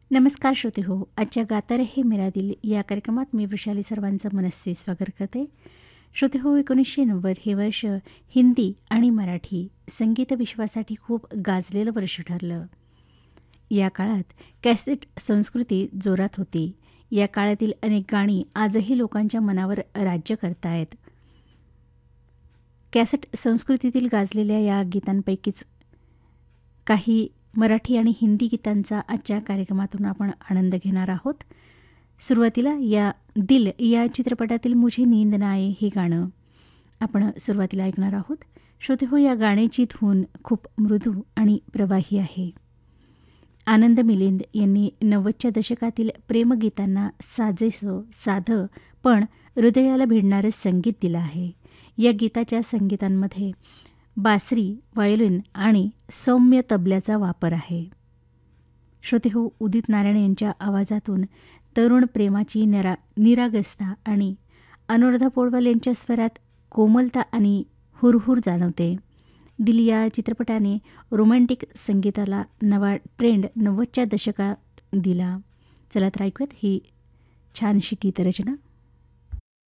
नमस्कार श्रोते हो. आजच्या गाता रहे मेरा दिल या कार्यक्रमात मी वृषाली सर्वांचं मनस्वी स्वागत करते. श्रोते हो, 1990 हे वर्ष हिंदी आणि मराठी संगीत विश्वासाठी खूप गाजलेलं वर्ष ठरलं. या काळात कॅसेट संस्कृती जोरात होती. या काळातील अनेक गाणी आजही लोकांच्या मनावर राज्य करतायत. कॅसेट संस्कृतीतील गाजलेल्या या गीतांपैकीच काही मराठी आणि हिंदी गीतांचा आजच्या कार्यक्रमातून आपण आनंद घेणार आहोत. सुरुवातीला या दिल या चित्रपटातील मुझे नींद ना आये हे गाणं आपण सुरुवातीला ऐकणार आहोत. श्रोते हो, या गाण्याची धून खूप मृदू आणि प्रवाही आहे. आनंद मिलिंद यांनी 90च्या दशकातील प्रेमगीतांना साजेसं साधं पण हृदयाला भिडणारं संगीत दिलं आहे. या गीताच्या संगीतांमध्ये बासरी, व्हायोलिन आणि सौम्य तबल्याचा वापर आहे. श्रोते हो, उदित नारायण यांच्या आवाजातून तरुण प्रेमाची निरागसता आणि अनुराधा पौडवाल यांच्या स्वरात कोमलता आणि हुरहुर जाणवते. दिल या चित्रपटाने रोमॅन्टिक संगीताला नवा ट्रेंड 90च्या दशकात दिला. चला तर ऐकूयात ही छानशी गीतरचना.